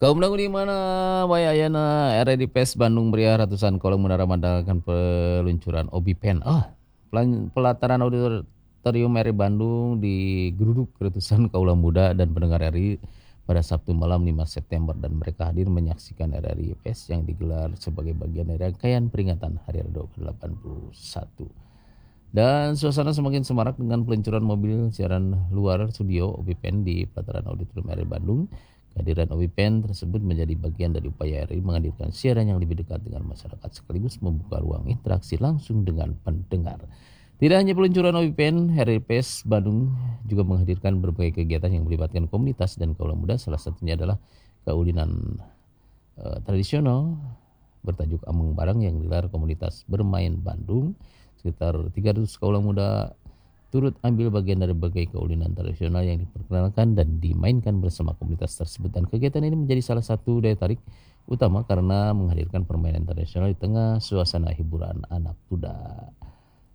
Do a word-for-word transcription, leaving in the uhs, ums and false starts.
Kaum dangu di mana wae ayeuna R D P S Bandung meriah ratusan kolom muda ramandalkan peluncuran Obi Pen. Ah, pelan- pelataran auditorium R I Bandung digeruduk ratusan kaula muda dan pendengar R I pada Sabtu malam lima September dan mereka hadir menyaksikan R R I P S yang digelar sebagai bagian dari rangkaian peringatan Hari Radio ke delapan puluh satu. Dan suasana semakin semarak dengan peluncuran mobil siaran luar studio Obi Pen di pelataran auditorium R I Bandung. Kehadiran Obi Pen tersebut menjadi bagian dari upaya R I menghadirkan siaran yang lebih dekat dengan masyarakat sekaligus membuka ruang interaksi langsung dengan pendengar. Tidak hanya peluncuran Obi Pen, R I P S Bandung juga menghadirkan berbagai kegiatan yang melibatkan komunitas dan kaula muda. Salah satunya adalah kaulinan eh, tradisional bertajuk Ameng Barang yang digelar komunitas bermain Bandung. Sekitar tiga ratus kaula muda turut ambil bagian dari berbagai keulinan tradisional yang diperkenalkan dan dimainkan bersama komunitas tersebut. Dan kegiatan ini menjadi salah satu daya tarik utama karena menghadirkan permainan tradisional di tengah suasana hiburan anak muda.